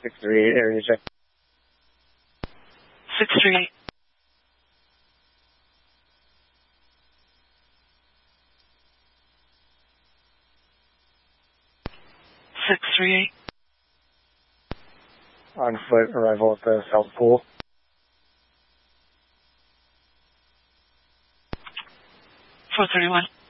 638 area check. 638. On foot, arrival at the South Pool. 431.